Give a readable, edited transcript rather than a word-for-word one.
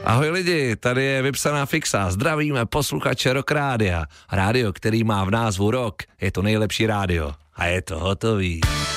Ahoj lidi, tady je Vypsaná fixa, zdravíme posluchače Rock Rádia. Rádio, který má v názvu Rock, je to nejlepší rádio. A je to hotový.